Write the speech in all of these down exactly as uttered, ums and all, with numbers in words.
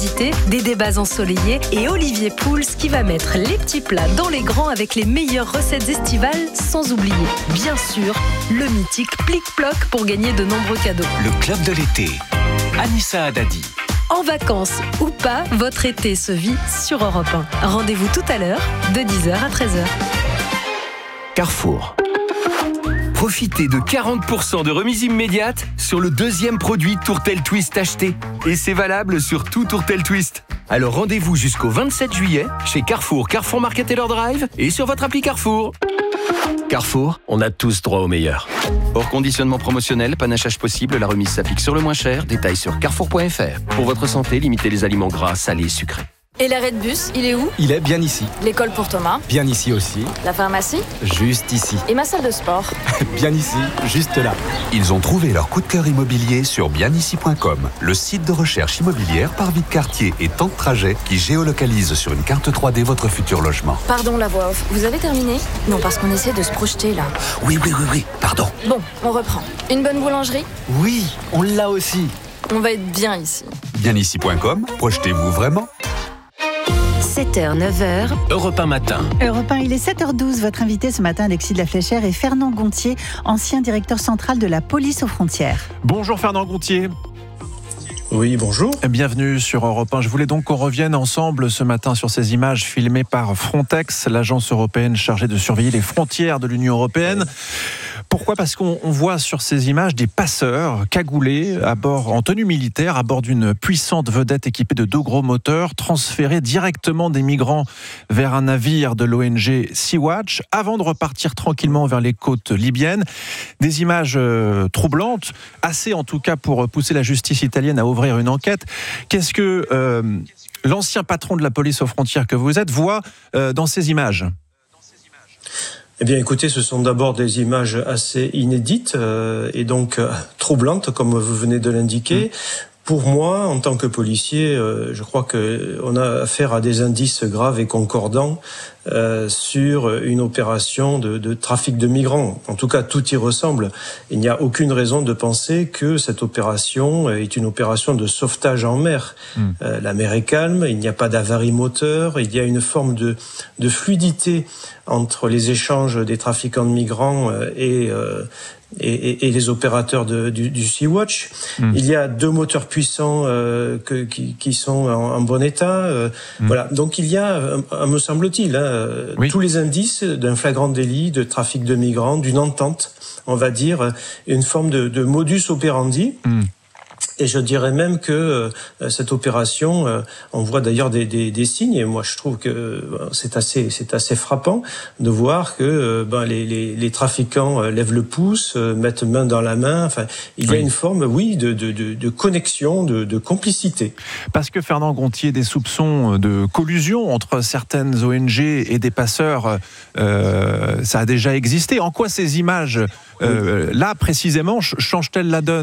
Des débats ensoleillés et Olivier Pouls qui va mettre les petits plats dans les grands avec les meilleures recettes estivales, sans oublier, bien sûr, le mythique Plic-Ploc pour gagner de nombreux cadeaux. Le club de l'été, Anissa Haddadi. En vacances ou pas, votre été se vit sur Europe un. Rendez-vous tout à l'heure, de dix heures à treize heures. Carrefour. Profitez de quarante pour cent de remise immédiate sur le deuxième produit Tourtel Twist acheté. Et c'est valable sur tout Tourtel Twist. Alors rendez-vous jusqu'au vingt-sept juillet chez Carrefour, Carrefour Market Taylor Drive et sur votre appli Carrefour. Carrefour, on a tous droit au meilleur. Hors conditionnement promotionnel, panachage possible, la remise s'applique sur le moins cher. Détails sur carrefour point f r. Pour votre santé, limitez les aliments gras, salés et sucrés. Et l'arrêt de bus, il est où ? Il est bien ici. L'école pour Thomas ? Bien ici aussi. La pharmacie ? Juste ici. Et ma salle de sport ? Bien ici, juste là. Ils ont trouvé leur coup de cœur immobilier sur bien ici point com, le site de recherche immobilière par vie de quartier et temps de trajet qui géolocalise sur une carte trois D votre futur logement. Pardon la voix off, vous avez terminé ? Non, parce qu'on essaie de se projeter là. Oui, oui, oui, oui, pardon. Bon, on reprend. Une bonne boulangerie ? Oui, on l'a aussi. On va être bien ici. bien ici point com, projetez-vous vraiment ? sept heures, neuf heures. Europe un matin. Europe un, il est sept heures douze. Votre invité ce matin, Alexis de la Fléchère, et Fernand Gontier, ancien directeur central de la police aux frontières. Bonjour Fernand Gontier. Oui, bonjour. Bienvenue sur Europe un. Je voulais donc qu'on revienne ensemble ce matin sur ces images filmées par Frontex, l'agence européenne chargée de surveiller les frontières de l'Union européenne. Pourquoi ? Parce qu'on voit sur ces images des passeurs cagoulés à bord, en tenue militaire, à bord d'une puissante vedette équipée de deux gros moteurs, transférer directement des migrants vers un navire de l'O N G Sea-Watch avant de repartir tranquillement vers les côtes libyennes. Des images euh, troublantes, assez en tout cas pour pousser la justice italienne à ouvrir une enquête. Qu'est-ce que euh, l'ancien patron de la police aux frontières que vous êtes voit euh, dans ces images ? Eh bien, écoutez, ce sont d'abord des images assez inédites euh, et donc euh, troublantes, comme vous venez de l'indiquer. Mmh. Pour moi, en tant que policier, euh, je crois qu'on a affaire à des indices graves et concordants euh, sur une opération de, de trafic de migrants. En tout cas, tout y ressemble. Il n'y a aucune raison de penser que cette opération est une opération de sauvetage en mer. Mmh. Euh, la mer est calme, il n'y a pas d'avarie moteur, il y a une forme de, de fluidité entre les échanges des trafiquants de migrants et... Euh, Et, et, et les opérateurs de, du, du Sea-Watch. Mmh. Il y a deux moteurs puissants euh, que, qui, qui sont en, en bon état. Euh, mmh. Voilà. Donc il y a, euh, me semble-t-il, hein, oui. tous les indices d'un flagrant délit de trafic de migrants, d'une entente, on va dire, une forme de, de modus operandi. Mmh. Et je dirais même que euh, cette opération, euh, on voit d'ailleurs des, des, des signes. Et moi, je trouve que euh, c'est assez, c'est assez frappant de voir que euh, ben, les, les, les trafiquants euh, lèvent le pouce, euh, mettent main dans la main. Enfin, il y a oui. une forme, oui, de, de, de, de connexion, de, de complicité. Parce que Fernand Gontier, des soupçons de collusion entre certaines O N G et des passeurs, euh, ça a déjà existé. En quoi ces images, euh, oui. là précisément, changent-elles la donne ?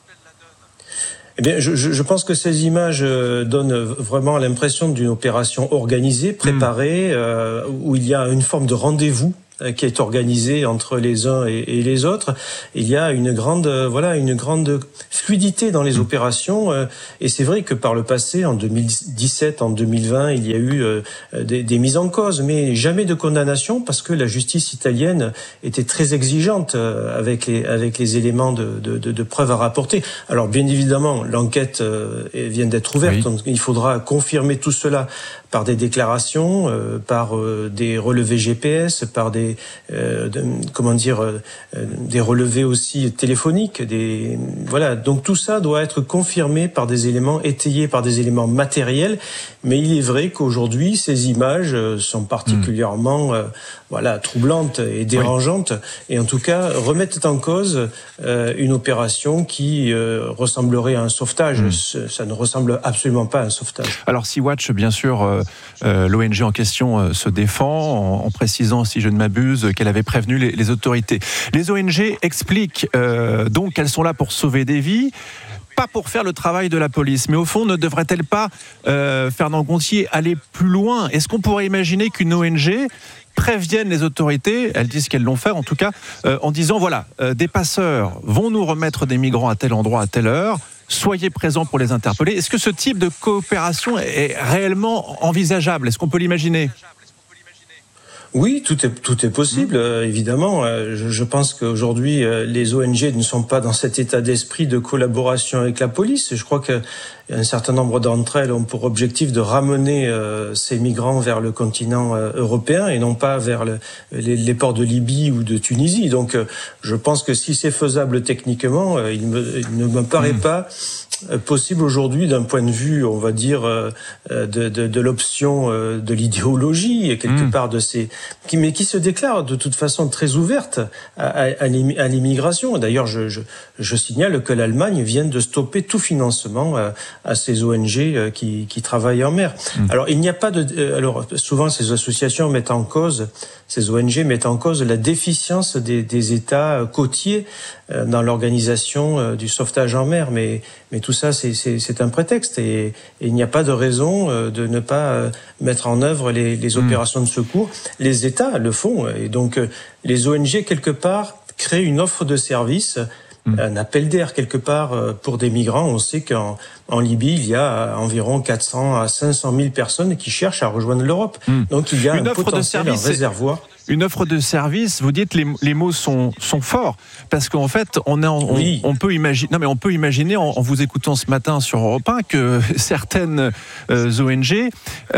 Eh bien, je, je pense que ces images donnent vraiment l'impression d'une opération organisée, préparée, mmh. euh, où il y a une forme de rendez-vous qui est organisé entre les uns et, et les autres. Il y a une grande, euh, voilà, une grande fluidité dans les mmh. opérations. Euh, et c'est vrai que par le passé, en deux mille dix-sept, en deux mille vingt, il y a eu euh, des, des mises en cause, mais jamais de condamnation parce que la justice italienne était très exigeante euh, avec les avec les éléments de, de, de, de preuves à rapporter. Alors bien évidemment, l'enquête euh, vient d'être ouverte, oui. donc il faudra confirmer tout cela par des déclarations, euh, par euh, des relevés G P S, par des euh, de, comment dire euh, des relevés aussi téléphoniques, des voilà. Donc tout ça doit être confirmé par des éléments étayés par des éléments matériels. Mais il est vrai qu'aujourd'hui ces images sont particulièrement mmh. euh, voilà troublantes et dérangeantes oui. et en tout cas remettent en cause euh, une opération qui euh, ressemblerait à un sauvetage. Mmh. Ça ne ressemble absolument pas à un sauvetage. Alors Sea-Watch, bien sûr. Euh... Euh, l'O N G en question euh, se défend en, en précisant, si je ne m'abuse, qu'elle avait prévenu les, les autorités. Les O N G expliquent euh, donc qu'elles sont là pour sauver des vies, pas pour faire le travail de la police. Mais au fond, ne devrait-elle pas, euh, Fernand Gontier, aller plus loin ? Est-ce qu'on pourrait imaginer qu'une O N G préviennent les autorités, elles disent qu'elles l'ont fait en tout cas, euh, en disant voilà, euh, des passeurs vont nous remettre des migrants à tel endroit, à telle heure, soyez présents pour les interpeller. Est-ce que ce type de coopération est réellement envisageable ? Est-ce qu'on peut l'imaginer ? Oui, tout est tout est possible, euh, évidemment. Euh, je, je pense qu'aujourd'hui, euh, les O N G ne sont pas dans cet état d'esprit de collaboration avec la police. Je crois qu'un certain nombre d'entre elles ont pour objectif de ramener euh, ces migrants vers le continent euh, européen et non pas vers le, les, les ports de Libye ou de Tunisie. Donc, euh, je pense que si c'est faisable techniquement, euh, il, me, il ne me paraît mmh. pas possible aujourd'hui d'un point de vue, on va dire, euh, de, de, de l'option euh, de l'idéologie et quelque mmh. part de ces, qui, mais qui se déclare de toute façon très ouverte à, à, à l'immigration. D'ailleurs, je, je, je signale que l'Allemagne vient de stopper tout financement à, à ces O N G qui, qui travaillent en mer. Mmh. Alors, il n'y a pas de, alors souvent ces associations mettent en cause, ces O N G mettent en cause la déficience des, des États côtiers dans l'organisation du sauvetage en mer, mais mais tout ça c'est c'est, c'est un prétexte et, et il n'y a pas de raison de ne pas mettre en œuvre les, les opérations de secours. Les États le font et donc les O N G quelque part créent une offre de service, un appel d'air quelque part pour des migrants. On sait qu'en en Libye, il y a environ quatre cents à cinq cent mille personnes qui cherchent à rejoindre l'Europe. Mmh. Donc il y a une un offre potentiel, de service, un réservoir. Une offre de service, vous dites les, les mots sont, sont forts parce qu'en fait on, a, on, oui. on peut imaginer, non mais on peut imaginer en, en vous écoutant ce matin sur Europe un que certaines euh, O N G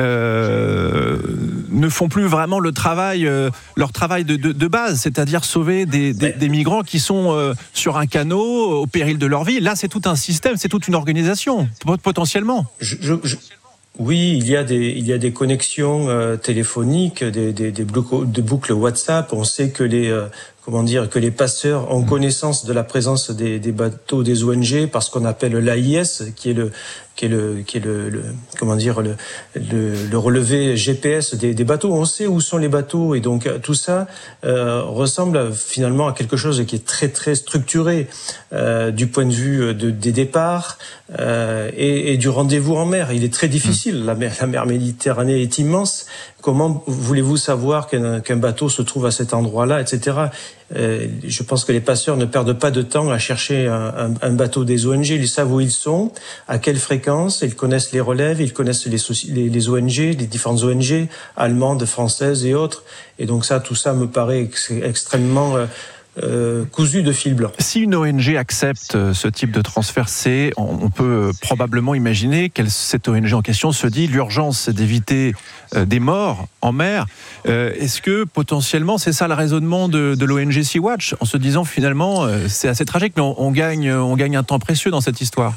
euh, ne font plus vraiment le travail, euh, leur travail de, de, de base, c'est-à-dire sauver des, des, des migrants qui sont euh, sur un canot au péril de leur vie. Là, c'est tout un système, c'est toute une organisation potentiellement. Je, je, je... Oui, il y a des il y a des connexions euh, téléphoniques, des des des boucles, des boucles WhatsApp. On sait que les euh, comment dire que les passeurs ont connaissance de la présence des des bateaux des O N G parce qu'on appelle l'A I S, qui est le qui est le qui est le, le comment dire le, le le relevé G P S des des bateaux. On sait où sont les bateaux et donc tout ça euh, ressemble finalement à quelque chose qui est très très structuré euh, du point de vue de des départs euh, et, et du rendez-vous en mer. Il est très difficile. La mer la mer Méditerranée est immense. Comment voulez-vous savoir qu'un qu'un bateau se trouve à cet endroit-là, et cetera. Euh, je pense que les passeurs ne perdent pas de temps à chercher un, un, un bateau des O N G. Ils savent où ils sont, à quelle fréquence, ils connaissent les relèves, ils connaissent les, les, les O N G, les différentes O N G, allemandes, françaises et autres. Et donc ça, tout ça me paraît ex- extrêmement... Euh, Euh, cousu de fil blanc. Si une O N G accepte ce type de transfert, c'est, on peut probablement imaginer que cette O N G en question se dit l'urgence c'est d'éviter euh, des morts en mer. Euh, est-ce que potentiellement c'est ça le raisonnement de, de l'O N G Sea-Watch en se disant finalement euh, c'est assez tragique mais on, on gagne on gagne un temps précieux dans cette histoire?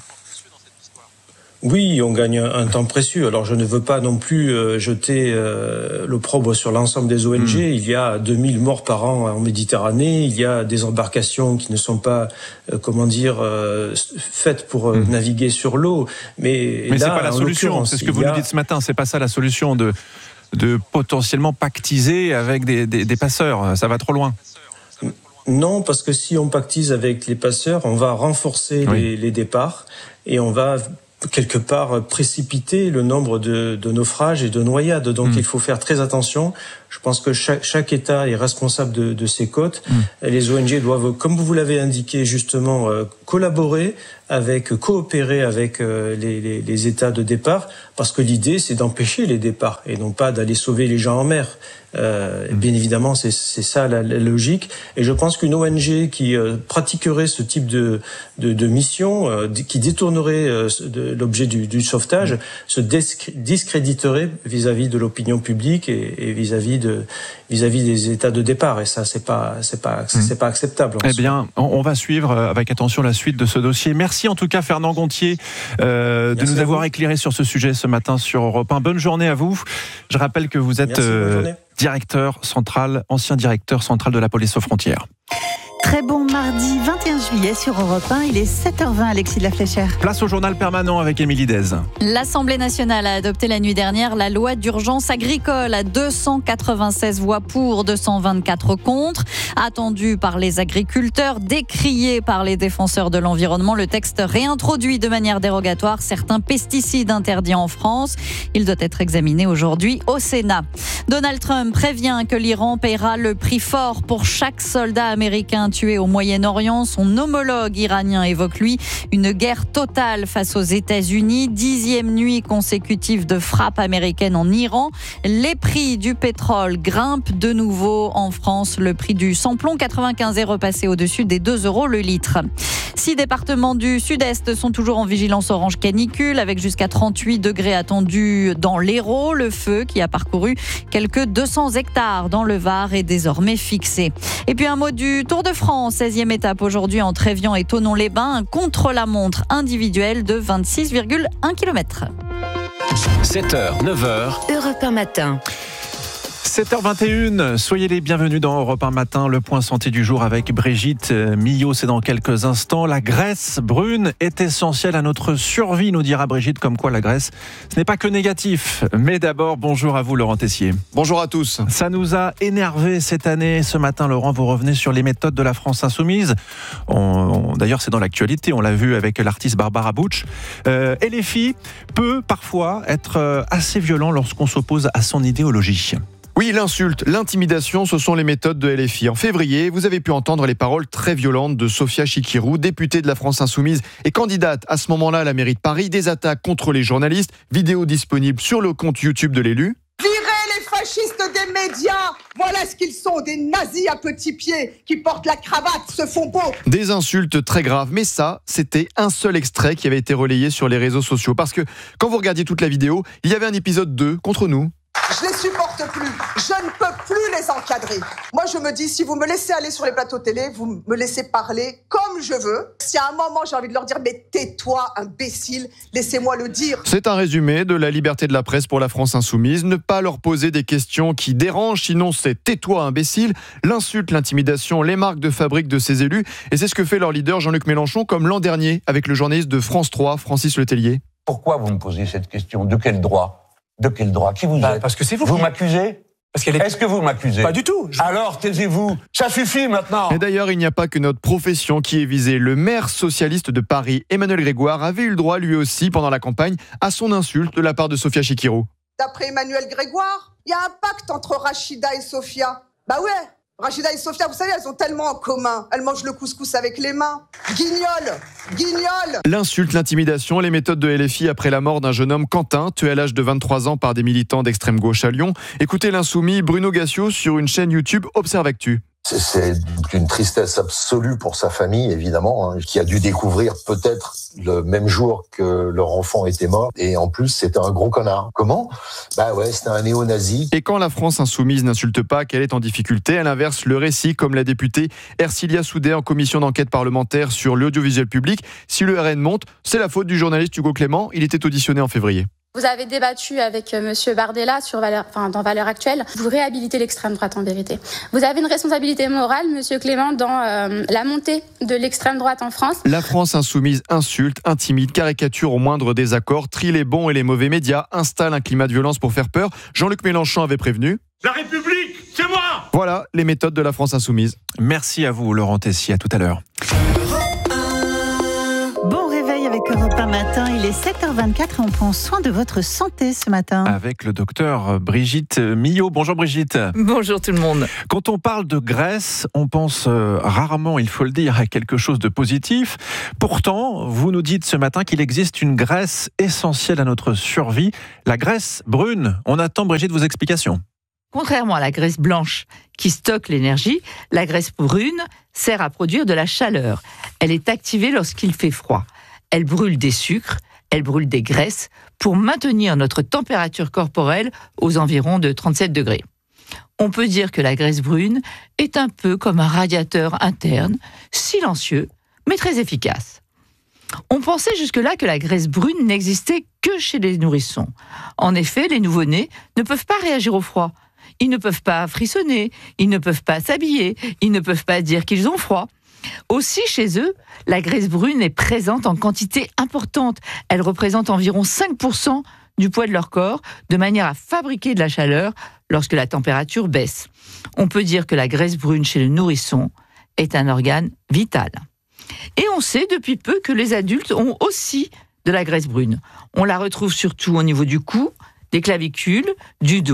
Oui, on gagne un temps précieux. Alors, je ne veux pas non plus euh, jeter euh, l'opprobre sur l'ensemble des O N G. Mmh. Il y a deux mille morts par an en Méditerranée. Il y a des embarcations qui ne sont pas, euh, comment dire, euh, faites pour euh, mmh. naviguer sur l'eau. Mais, Mais là, c'est pas la solution. C'est ce que vous a... nous dites ce matin. C'est pas ça la solution de de potentiellement pactiser avec des, des, des passeurs. Ça va trop loin. Non, parce que si on pactise avec les passeurs, on va renforcer oui. les, les départs et on va quelque part précipiter le nombre de, de naufrages et de noyades. Donc mmh. il faut faire très attention. Je pense que chaque, chaque État est responsable de, de ses côtes. Mmh. Et les O N G doivent, comme vous l'avez indiqué justement, euh, collaborer avec, coopérer avec euh, les, les, les États de départ, parce que l'idée c'est d'empêcher les départs et non pas d'aller sauver les gens en mer. Euh, mmh. Bien évidemment, c'est, c'est ça la, la logique. Et je pense qu'une O N G qui euh, pratiquerait ce type de, de, de mission, euh, qui détournerait euh, de l'objet du, du sauvetage, mmh. se discréditerait vis-à-vis de l'opinion publique et, et vis-à-vis de vis-à-vis des États de départ. Et ça, c'est pas c'est pas c'est, c'est pas acceptable. Eh bien, on va suivre avec attention la suite de ce dossier. Merci en tout cas, Fernand Gontier, euh, de nous avoir éclairé sur ce sujet ce matin sur Europe un. Bonne journée à vous. Je rappelle que vous êtes euh, directeur central, ancien directeur central de la police aux frontières. Très bon mardi vingt et un juillet sur Europe un, il est sept heures vingt, Alexis de la Fléchère. Place au journal permanent avec Émilie Dez. L'Assemblée nationale a adopté la nuit dernière la loi d'urgence agricole à deux cent quatre-vingt-seize voix pour, deux cent vingt-quatre contre. Attendu par les agriculteurs, décrié par les défenseurs de l'environnement, le texte réintroduit de manière dérogatoire certains pesticides interdits en France. Il doit être examiné aujourd'hui au Sénat. Donald Trump prévient que l'Iran paiera le prix fort pour chaque soldat américain tué au Moyen-Orient. Son homologue iranien évoque, lui, une guerre totale face aux États-Unis. Dixième nuit consécutive de frappe américaine en Iran. Les prix du pétrole grimpent de nouveau en France. Le prix du sans-plomb quatre-vingt-quinze est repassé au-dessus des deux euros le litre. Six départements du sud-est sont toujours en vigilance orange canicule, avec jusqu'à trente-huit degrés attendus dans l'Hérault. Le feu, qui a parcouru quelques deux cents hectares dans le Var, est désormais fixé. Et puis un mot du Tour de France, seizième étape aujourd'hui entre Évian et Thonon-les-Bains, un contre-la-montre individuel de vingt-six virgule un kilomètres. sept heures, neuf heures. Europe un matin. sept heures vingt et une, soyez les bienvenus dans Europe un matin, le point santé du jour avec Brigitte Millot, c'est dans quelques instants. La graisse brune est essentielle à notre survie, nous dira Brigitte, comme quoi la graisse, ce n'est pas que négatif. Mais d'abord, bonjour à vous Laurent Tessier. Bonjour à tous. Ça nous a énervé cette année. Ce matin, Laurent, vous revenez sur les méthodes de la France insoumise. On, on, d'ailleurs, c'est dans l'actualité, on l'a vu avec l'artiste Barbara Butch. Euh, et les filles peut parfois être assez violent lorsqu'on s'oppose à son idéologie. Oui, l'insulte, l'intimidation, ce sont les méthodes de L F I. En février, vous avez pu entendre les paroles très violentes de Sophia Chikirou, députée de la France Insoumise et candidate à ce moment-là à la mairie de Paris. Des attaques contre les journalistes, vidéo disponible sur le compte YouTube de l'élu. Virez les fascistes des médias. Voilà ce qu'ils sont, des nazis à petits pieds qui portent la cravate, se font beaux. Des insultes très graves, mais ça, c'était un seul extrait qui avait été relayé sur les réseaux sociaux. Parce que quand vous regardiez toute la vidéo, il y avait un épisode deux contre nous. Je les supporte plus, je ne peux plus les encadrer. Moi je me dis, si vous me laissez aller sur les plateaux télé, vous me laissez parler comme je veux. Si à un moment j'ai envie de leur dire, mais tais-toi imbécile, laissez-moi le dire. C'est un résumé de la liberté de la presse pour la France Insoumise. Ne pas leur poser des questions qui dérangent, sinon c'est tais-toi imbécile. L'insulte, l'intimidation, les marques de fabrique de ces élus. Et c'est ce que fait leur leader Jean-Luc Mélenchon, comme l'an dernier avec le journaliste de France trois, Francis Letellier. Pourquoi vous me posez cette question ? De quel droit ? De quel droit ? Qui vous bah, êtes ? Parce que c'est vous. Vous qui... m'accusez ? Parce qu'elle est... Est-ce que vous m'accusez ? Pas du tout. Je... Alors, taisez-vous. Ça suffit maintenant. Et d'ailleurs, il n'y a pas que notre profession qui est visée. Le maire socialiste de Paris, Emmanuel Grégoire, avait eu le droit, lui aussi, pendant la campagne, à son insulte de la part de Sophia Chikirou. D'après Emmanuel Grégoire, il y a un pacte entre Rachida et Sophia. Bah ouais, Rachida et Sophia, vous savez, elles ont tellement en commun. Elles mangent le couscous avec les mains. Guignol, guignol. L'insulte, l'intimidation, les méthodes de L F I après la mort d'un jeune homme, Quentin, tué à l'âge de vingt-trois ans par des militants d'extrême gauche à Lyon. Écoutez l'insoumis Bruno Gassio sur une chaîne YouTube Observe Actu. C'est une tristesse absolue pour sa famille, évidemment, hein, qui a dû découvrir peut-être le même jour que leur enfant était mort. Et en plus, c'était un gros connard. Comment ? Bah ouais, c'était un néo-nazi. Et quand la France insoumise n'insulte pas, qu'elle est en difficulté, elle inverse le récit, comme la députée Ercilia Soudet en commission d'enquête parlementaire sur l'audiovisuel public. Si le R N monte, c'est la faute du journaliste Hugo Clément. Il était auditionné en février. Vous avez débattu avec Monsieur Bardella sur Valeurs, enfin, dans Valeurs Actuelles. Vous réhabilitez l'extrême droite en vérité. Vous avez une responsabilité morale, Monsieur Clément, dans euh, la montée de l'extrême droite en France. La France insoumise insulte, intimide, caricature au moindre désaccord, trie les bons et les mauvais médias, installe un climat de violence pour faire peur. Jean-Luc Mélenchon avait prévenu. La République, c'est moi ! Voilà les méthodes de la France insoumise. Merci à vous Laurent Tessier, à tout à l'heure. Bon réveil avec Europe un matin, il est sept heures vingt-quatre et on prend soin de votre santé ce matin. Avec le docteur Brigitte Millot. Bonjour Brigitte. Bonjour tout le monde. Quand on parle de graisse, on pense rarement, il faut le dire, à quelque chose de positif. Pourtant, vous nous dites ce matin qu'il existe une graisse essentielle à notre survie, la graisse brune. On attend Brigitte vos explications. Contrairement à la graisse blanche qui stocke l'énergie, la graisse brune sert à produire de la chaleur. Elle est activée lorsqu'il fait froid. Elle brûle des sucres, elle brûle des graisses pour maintenir notre température corporelle aux environs de trente-sept degrés. On peut dire que la graisse brune est un peu comme un radiateur interne, silencieux, mais très efficace. On pensait jusque-là que la graisse brune n'existait que chez les nourrissons. En effet, les nouveau-nés ne peuvent pas réagir au froid. Ils ne peuvent pas frissonner, ils ne peuvent pas s'habiller, ils ne peuvent pas dire qu'ils ont froid. Aussi, chez eux, la graisse brune est présente en quantité importante. Elle représente environ cinq pour cent du poids de leur corps, de manière à fabriquer de la chaleur lorsque la température baisse. On peut dire que la graisse brune chez le nourrisson est un organe vital. Et on sait depuis peu que les adultes ont aussi de la graisse brune. On la retrouve surtout au niveau du cou, des clavicules, du dos.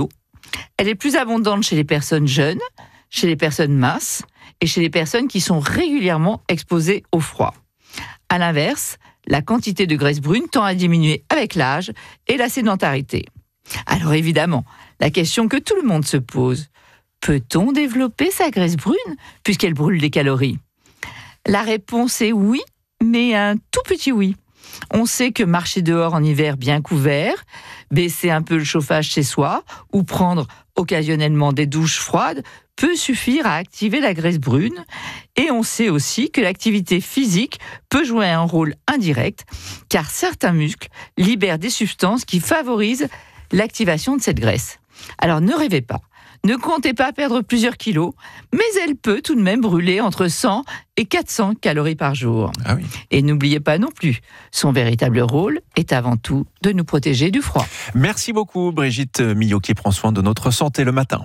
Elle est plus abondante chez les personnes jeunes, chez les personnes minces et chez les personnes qui sont régulièrement exposées au froid. À l'inverse, la quantité de graisse brune tend à diminuer avec l'âge et la sédentarité. Alors évidemment, la question que tout le monde se pose, peut-on développer sa graisse brune puisqu'elle brûle des calories ? La réponse est oui, mais un tout petit oui. On sait que marcher dehors en hiver bien couvert, baisser un peu le chauffage chez soi ou prendre occasionnellement des douches froides peut suffire à activer la graisse brune. Et on sait aussi que l'activité physique peut jouer un rôle indirect, car certains muscles libèrent des substances qui favorisent l'activation de cette graisse. Alors ne rêvez pas, ne comptez pas perdre plusieurs kilos, mais elle peut tout de même brûler entre cent et quatre cents calories par jour. Ah oui. Et n'oubliez pas non plus, son véritable rôle est avant tout de nous protéger du froid. Merci beaucoup Brigitte Millot qui prend soin de notre santé le matin.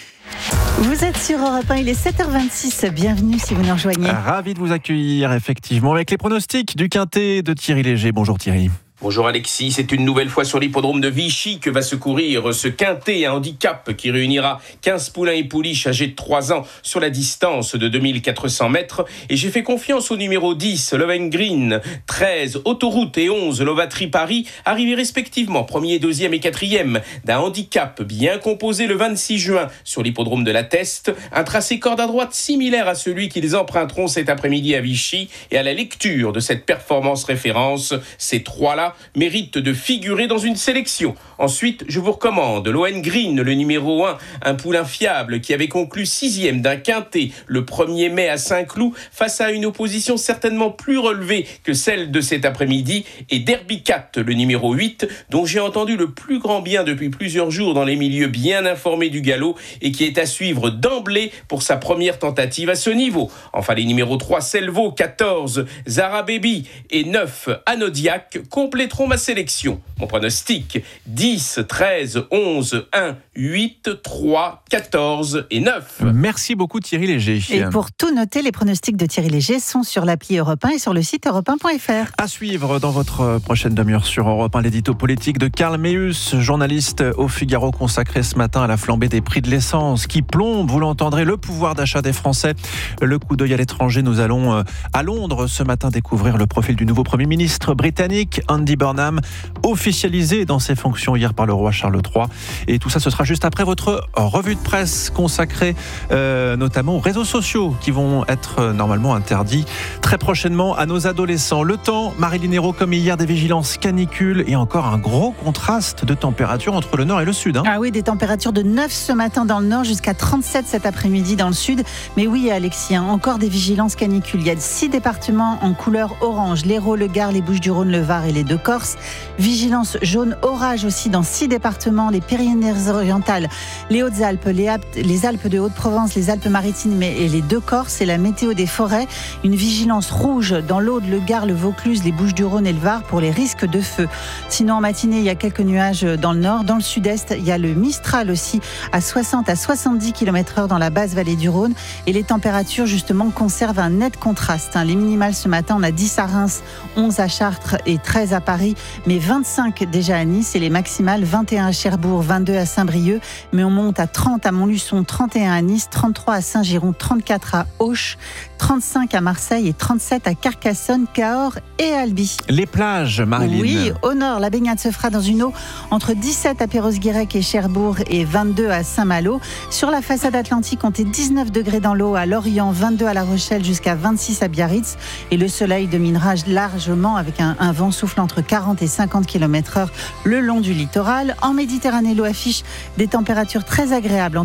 Vous êtes sur Europe un, il est sept heures vingt-six, bienvenue si vous nous rejoignez. Ravi de vous accueillir effectivement avec les pronostics du Quintet de Thierry Léger. Bonjour Thierry. Bonjour Alexis, c'est une nouvelle fois sur l'hippodrome de Vichy que va se courir ce quintet à handicap qui réunira quinze poulains et pouliches âgés de trois ans sur la distance de deux mille quatre cents mètres. Et j'ai fait confiance au numéro dix, Love Green, treize, Autoroute et onze, Lovatry Paris, arrivés respectivement premier, deuxième et quatrième d'un handicap bien composé le vingt-six juin sur l'hippodrome de la Teste. Un tracé corde à droite similaire à celui qu'ils emprunteront cet après-midi à Vichy. Et à la lecture de cette performance référence, ces trois-là mérite de figurer dans une sélection. Ensuite, je vous recommande Love Green, le numéro un, un poulain fiable qui avait conclu sixième d'un quintet le premier mai à Saint-Cloud face à une opposition certainement plus relevée que celle de cet après-midi, et Derby Cat, le numéro huit, dont j'ai entendu le plus grand bien depuis plusieurs jours dans les milieux bien informés du galop et qui est à suivre d'emblée pour sa première tentative à ce niveau. Enfin, les numéros trois, Selvo, quatorze, Zara Baby et neuf, Anodiac, compléteront ma sélection. Mon pronostic, dix, treize, onze, un, huit, trois, quatorze et neuf. Merci beaucoup Thierry Léger. Et pour tout noter, les pronostics de Thierry Léger sont sur l'appli Europe un et sur le site europe un point f r. À suivre dans votre prochaine demi-heure sur Europe un, l'édito politique de Karl Meus, journaliste au Figaro consacré ce matin à la flambée des prix de l'essence qui plombe, vous l'entendrez, le pouvoir d'achat des Français. Le coup d'œil à l'étranger, nous allons à Londres ce matin découvrir le profil du nouveau Premier ministre britannique, Andy Burnham, officialisé dans ses fonctions hier par le roi Charles trois. Et tout ça, ce sera juste après votre revue de presse consacrée euh, notamment aux réseaux sociaux qui vont être euh, normalement interdits très prochainement à nos adolescents. Le temps, Marilyn Hérault, comme hier, des vigilances canicules et encore un gros contraste de température entre le nord et le sud. Hein. Ah oui, des températures de neuf ce matin dans le nord jusqu'à trente-sept cet après-midi dans le sud. Mais oui, Alexis, hein, encore des vigilances canicules. Il y a six départements en couleur orange, l'Hérault, le Gard, les Bouches-du-Rhône, le Var et les Deux-Corses. Vigilance jaune orage aussi dans six départements, les Pyrénées-Orientales, les Hautes-Alpes, les, Alpes, les Alpes de Haute-Provence, les Alpes-Maritimes et les Deux-Corses. Et la météo des forêts, une vigilance rouge dans l'Aude, le Gard, le Vaucluse, les Bouches-du-Rhône et le Var pour les risques de feu. Sinon, en matinée, il y a quelques nuages dans le nord. Dans le sud-est, il y a le Mistral aussi à soixante à soixante-dix kilomètres heure dans la basse vallée du Rhône. Et les températures, justement, conservent un net contraste. Les minimales ce matin, on a dix à Reims, onze à Chartres et treize à Paris, mais vingt-cinq déjà à Nice, et les maximales vingt et un à Cherbourg, vingt-deux à Saint-Brieuc, mais on monte à trente à Montluçon, trente et un à Nice, trente-trois à Saint-Giron, trente-quatre à Auch, trente-cinq à Marseille et trente-sept à Carcassonne, Cahors et Albi. Les plages, Marilyn. Oui, au nord, la baignade se fera dans une eau entre dix-sept à Perros-Guirec et Cherbourg et vingt-deux à Saint-Malo. Sur la façade atlantique, comptez dix-neuf degrés dans l'eau à Lorient, vingt-deux à La Rochelle jusqu'à vingt-six à Biarritz, et le soleil dominera largement avec un, un vent soufflant entre quarante et cinquante kilomètres heure le long du littoral. En Méditerranée, l'eau affiche des températures très agréables